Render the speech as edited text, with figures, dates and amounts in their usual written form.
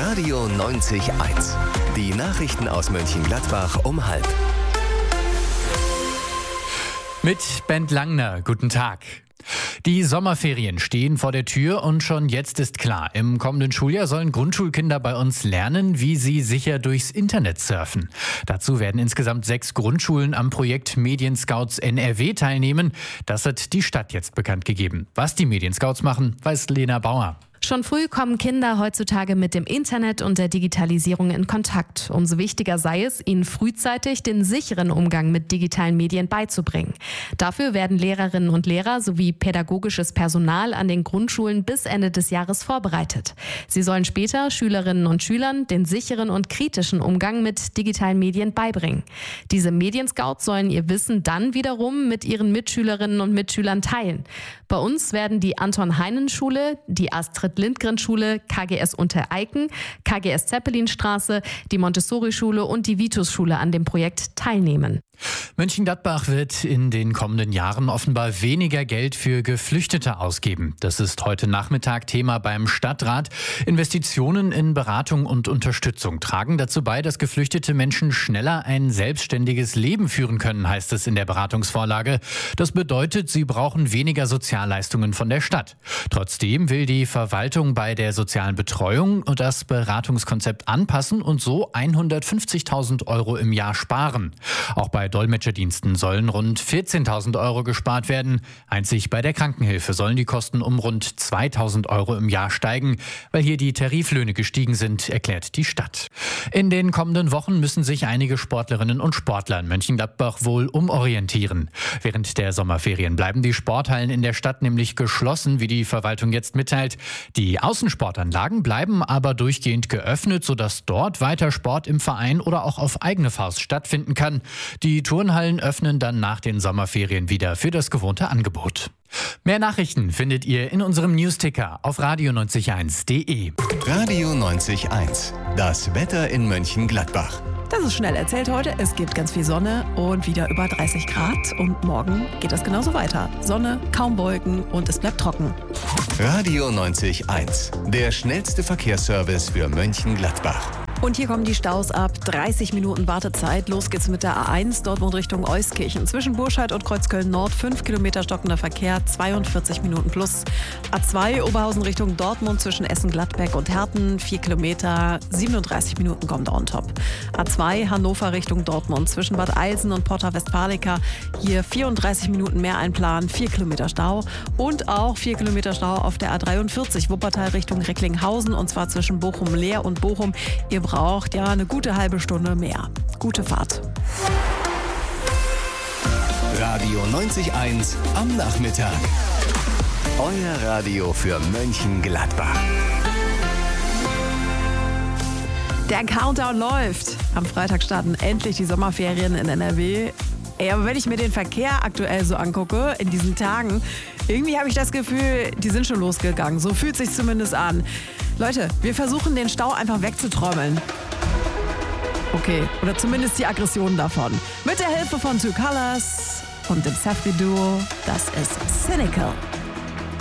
Radio 90.1. Die Nachrichten aus Mönchengladbach um 12:30. Mit Bent Langner, guten Tag. Die Sommerferien stehen vor der Tür und schon jetzt ist klar, im kommenden Schuljahr sollen Grundschulkinder bei uns lernen, wie sie sicher durchs Internet surfen. Dazu werden insgesamt 6 Grundschulen am Projekt Medienscouts NRW teilnehmen. Das hat die Stadt jetzt bekannt gegeben. Was die Medienscouts machen, weiß Lena Bauer. Schon früh kommen Kinder heutzutage mit dem Internet und der Digitalisierung in Kontakt. Umso wichtiger sei es, ihnen frühzeitig den sicheren Umgang mit digitalen Medien beizubringen. Dafür werden Lehrerinnen und Lehrer sowie pädagogisches Personal an den Grundschulen bis Ende des Jahres vorbereitet. Sie sollen später Schülerinnen und Schülern den sicheren und kritischen Umgang mit digitalen Medien beibringen. Diese Medienscouts sollen ihr Wissen dann wiederum mit ihren Mitschülerinnen und Mitschülern teilen. Bei uns werden die Anton-Heinen-Schule, die Astrid-Lindgren-Schule, KGS Untereiken, KGS Zeppelinstraße, die Montessori-Schule und die Vitus-Schule an dem Projekt teilnehmen. Mönchengladbach wird in den kommenden Jahren offenbar weniger Geld für Geflüchtete ausgeben. Das ist heute Nachmittag Thema beim Stadtrat. Investitionen in Beratung und Unterstützung tragen dazu bei, dass geflüchtete Menschen schneller ein selbstständiges Leben führen können, heißt es in der Beratungsvorlage. Das bedeutet, sie brauchen weniger Sozialleistungen von der Stadt. Trotzdem will die Verwaltung bei der sozialen Betreuung das Beratungskonzept anpassen und so 150.000 € im Jahr sparen. Auch bei Dolmetscherdiensten sollen rund 14.000 € gespart werden. Einzig bei der Krankenhilfe sollen die Kosten um rund 2.000 € im Jahr steigen, weil hier die Tariflöhne gestiegen sind, erklärt die Stadt. In den kommenden Wochen müssen sich einige Sportlerinnen und Sportler in Mönchengladbach wohl umorientieren. Während der Sommerferien bleiben die Sporthallen in der Stadt nämlich geschlossen, wie die Verwaltung jetzt mitteilt. Die Außensportanlagen bleiben aber durchgehend geöffnet, sodass dort weiter Sport im Verein oder auch auf eigene Faust stattfinden kann. Die Turnhallen öffnen dann nach den Sommerferien wieder für das gewohnte Angebot. Mehr Nachrichten findet ihr in unserem Newsticker auf radio901.de. Radio 90.1. Das Wetter in Mönchengladbach. Das ist schnell erzählt heute. Es gibt ganz viel Sonne und wieder über 30 Grad. Und morgen geht das genauso weiter. Sonne, kaum Wolken und es bleibt trocken. Radio 90.1. Der schnellste Verkehrsservice für Mönchengladbach. Und hier kommen die Staus ab. 30 Minuten Wartezeit. Los geht's mit der A1 Dortmund Richtung Euskirchen. Zwischen Burscheid und Kreuzköln Nord 5 Kilometer stockender Verkehr, 42 Minuten plus. A2 Oberhausen Richtung Dortmund zwischen Essen-Gladbeck und Herten 4 Kilometer, 37 Minuten kommt on top. A2 Hannover Richtung Dortmund zwischen Bad Eilsen und Porta Westfalica. Hier 34 Minuten mehr einplanen, 4 Kilometer Stau. Und auch 4 Kilometer Stau auf der A43 Wuppertal Richtung Recklinghausen und zwar zwischen Bochum-Leer und Bochum. Ihr braucht ja eine gute halbe Stunde mehr. Gute Fahrt. Radio 90.1 am Nachmittag. Euer Radio für Mönchengladbach. Der Countdown läuft. Am Freitag starten endlich die Sommerferien in NRW. Ey, aber wenn ich mir den Verkehr aktuell so angucke, in diesen Tagen, irgendwie habe ich das Gefühl, die sind schon losgegangen. So fühlt es sich zumindest an. Leute, wir versuchen den Stau einfach wegzutrommeln. Okay, oder zumindest die Aggression davon. Mit der Hilfe von Two Colors und dem Safri Duo, das ist Cynical.